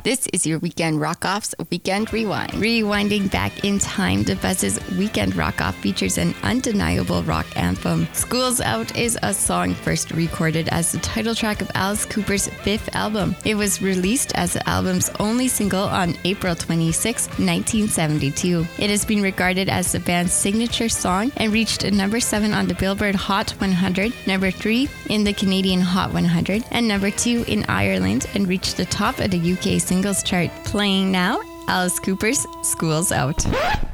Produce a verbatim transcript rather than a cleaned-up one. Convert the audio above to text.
This is your Weekend Rock-Off's Weekend Rewind. Rewinding back in time, the Buzz's Weekend Rock-Off features an undeniable rock anthem. School's Out is a song first recorded as the title track of Alice Cooper's fifth album. It was released as the album's only single on April twenty-sixth, nineteen seventy-two. It has been regarded as the band's signature song and reached number seven on the Billboard Hot one hundred, number three in the Canadian Hot one hundred, and number two in Ireland, and reached the top of the U K singles chart. Playing now, Alice Cooper's School's Out.